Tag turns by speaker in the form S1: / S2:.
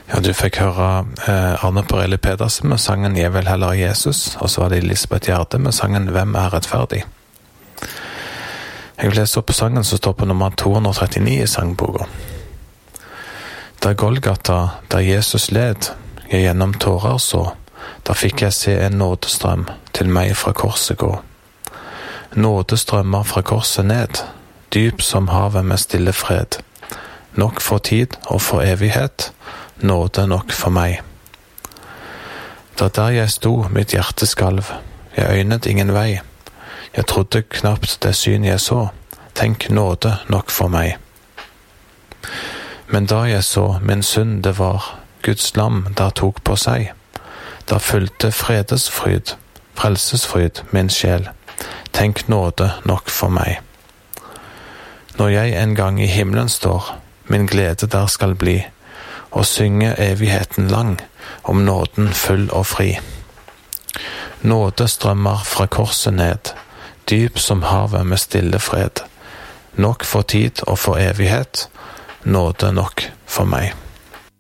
S1: Ja, du fikk høre Arne Borelli Pedersen med sangen «Jeg vil heller Jesus», og så var det Elisabeth Gjerde med sangen «Hvem er rettferdig?». Jeg vil lese opp sangen som står på nummer 239 i sangboka. Da Golgata, da Jesus led, jeg gjennom tårer så, da fikk jeg se en nådestrøm til meg fra korset gå. Nådestrømmer fra korset ned, dyp som havet med stille fred. Nok for tid og for evighet, nåde nok for meg. Da der jeg sto, mitt hjerte skalv, jeg øynet ingen vei. Jeg trodde knapt det syn jeg så, tenk nåde nok for meg. Men da jeg så min synd det var, Guds lam der tok på seg, da fulgte fredesfryd, frelsesfryd min sjel, tenk nåde nok for meg. Når jeg en gang i himmelen står, min glede der skal bli, og synge evigheten lang, om nåden full og fri. Nåde strømmer fra korset ned, dyp som havet med stille fred. Nok for tid og for evighet, nåde nok for meg.